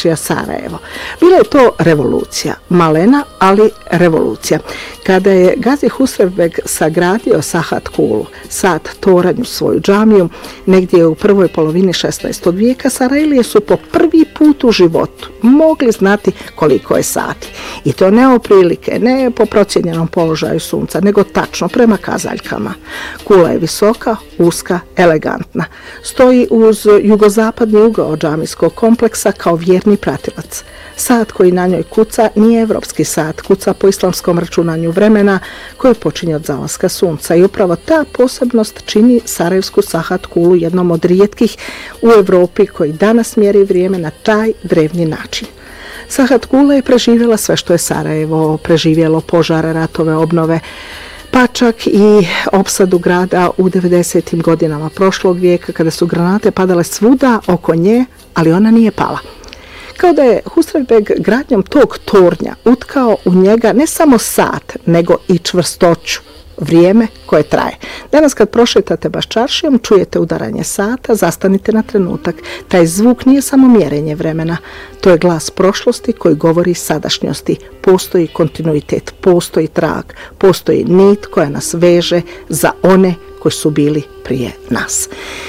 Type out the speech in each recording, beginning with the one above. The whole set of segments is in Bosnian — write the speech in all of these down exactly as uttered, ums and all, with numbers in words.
Baščaršija Sarajevo. Bila je to revolucija, malena, ali revolucija. Kada je Gazi Husrevbeg sagradio Sahat Kulu, Saat Toranju, svoju džamiju, negdje u prvoj polovini šesnaestog vijeka, Sarajlije su po prvi put u životu mogli znati koliko je sati. I to ne o prilike, ne po procijenjenom položaju sunca, nego tačno prema kazaljkama. Kula je visoka, uska, elegantna. Stoji uz jugozapadni ugao džamijskog kompleksa kao vjerni pratilac. Sat koji na njoj kuca nije evropski sat, kuca po islamskom računanju vremena koje počinje od zalaska sunca i upravo ta posebnost čini sarajevsku Sahat Kulu jednom od rijetkih u Europi koji danas mjeri vrijeme na taj drevni način. Sahat Kula je preživjela sve što je Sarajevo preživjelo, požare, ratove, obnove, pa čak i opsadu grada u devedesetim godinama prošlog vijeka kada su granate padale svuda oko nje, ali ona nije pala. Kao da je Husrevbeg gradnjom tog tornja utkao u njega ne samo sat, nego i čvrstoću, vrijeme koje traje. Danas kad prošetate Baščaršijom, čujete udaranje sata, zastanite na trenutak. Taj zvuk nije samo mjerenje vremena, to je glas prošlosti koji govori sadašnjosti. Postoji kontinuitet, postoji trag, postoji nit koja nas veže za one koji su bili prije nas.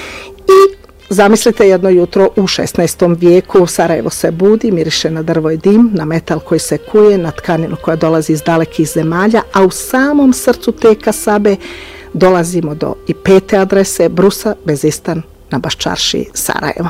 I zamislite jedno jutro u šesnaestom vijeku, Sarajevo se budi, miriše na drvo i dim, na metal koji se kuje, na tkaninu koja dolazi iz dalekih zemalja, a u samom srcu te kasabe dolazimo do i pete adrese, Brusa Bezistan na Baščaršiji Sarajevo.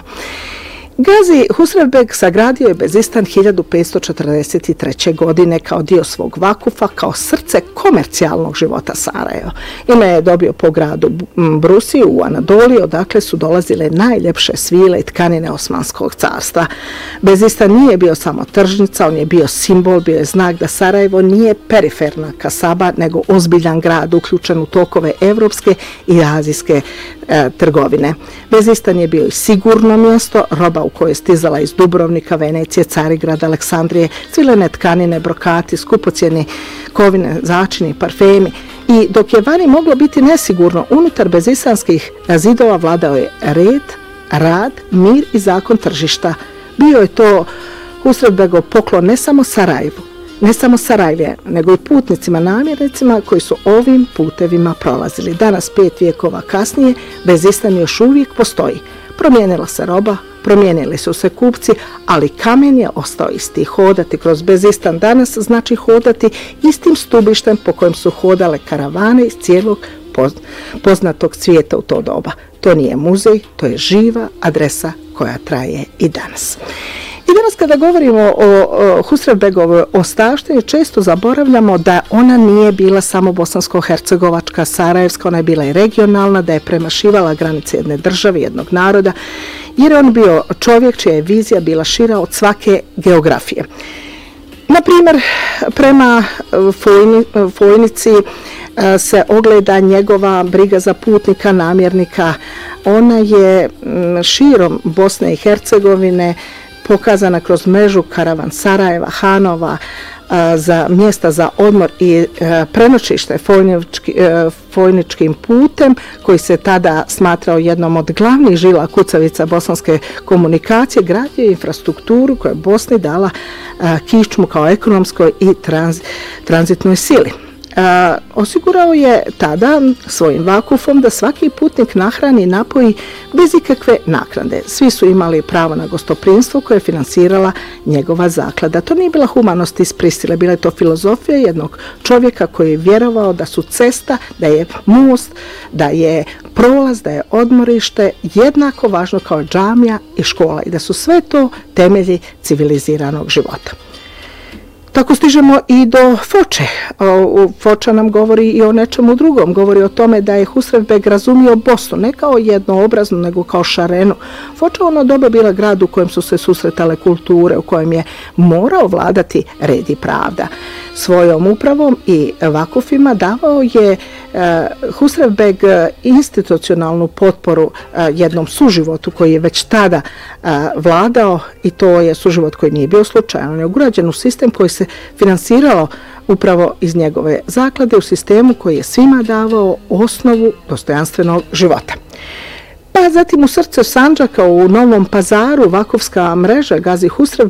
Gazi Husrevbeg sagradio je Bezistan hiljadu petsto četrdeset treće. godine kao dio svog vakufa, kao srce komercijalnog života Sarajeva. Ime je dobio po gradu Brusi u Anadoliji, odakle su dolazile najljepše svile i tkanine Osmanskog carstva. Bezistan nije bio samo tržnica, on je bio simbol, bio je znak da Sarajevo nije periferna kasaba, nego ozbiljan grad uključen u tokove evropske i azijske e, trgovine. Bezistan je bio i sigurno mjesto, roba u kojoj je stizala iz Dubrovnika, Venecije, Carigrada, Aleksandrije, cvilene tkanine, brokati, skupocjeni kovine, začini, parfemi. I dok je vani moglo biti nesigurno, unutar bezistanskih zidova vladao je red, rad, mir i zakon tržišta. Bio je to Husrevbegov poklon ne samo Sarajevu, ne samo Sarajlije, nego i putnicima, namjernicima koji su ovim putevima prolazili. Danas, pet vijekova kasnije, Bezistan još uvijek postoji. Promijenila se roba, promijenili su se kupci, ali kamen je ostao isti. Hodati kroz Bezistan danas znači hodati istim stubištem po kojem su hodale karavane iz cijelog poznatog svijeta u to doba. To nije muzej, to je živa adresa koja traje i danas. I danas kada govorimo o, o Husrevbegovoj ostavštini, često zaboravljamo da ona nije bila samo bosansko-hercegovačka, sarajevska, ona je bila i regionalna, da je premašivala granice jedne države, jednog naroda, jer je on bio čovjek čija je vizija bila šira od svake geografije. Na primjer, prema Fojni, Fojnici se ogleda njegova briga za putnika, namjernika. Ona je širom Bosne i Hercegovine pokazana kroz mrežu karavan Sarajeva, Hanova, za mjesta za odmor i prenoćište Fojnički, Fojničkim putem, koji se tada smatrao jednom od glavnih žila kucavica bosanske komunikacije, gradio infrastrukturu koja je Bosni dala kičmu kao ekonomskoj i tranz, tranzitnoj sili. A, osigurao je tada svojim vakufom da svaki putnik nahrani i napoji bez ikakve naknade. Svi su imali pravo na gostoprimstvo koje je finansirala njegova zaklada. To nije bila humanost iz prisile, bila je to filozofija jednog čovjeka koji je vjerovao da su cesta, da je most, da je prolaz, da je odmorište jednako važno kao džamija i škola i da su sve to temelji civiliziranog života. Tako stižemo i do Foče. Foča nam govori i o nečemu drugom. Govori o tome da je Husrevbeg razumio Bosnu ne kao jednoobraznu, nego kao šarenu. Foča ono doba bila grad u kojem su se susretale kulture, u kojem je morao vladati red i pravda. Svojom upravom i vakufima davao je Husrevbeg institucionalnu potporu jednom suživotu koji je već tada vladao, i to je suživot koji nije bio slučajan. On je ugrađen u sistem koji se finansirao upravo iz njegove zaklade, u sistemu koji je svima davao osnovu dostojanstvenog života. Pa zatim u srcu Sandžaka u Novom Pazaru vakufska mreža Gazi Husrevbeg